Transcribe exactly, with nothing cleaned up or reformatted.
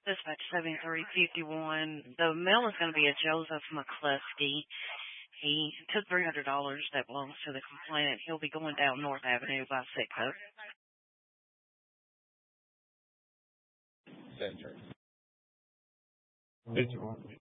Dispatch seventy-three fifty-one. The mail is going to be a Joseph McCluskey. He took three hundred dollars that belongs to the complainant. He'll be going down North Avenue by Sicko. Center. Did you want me?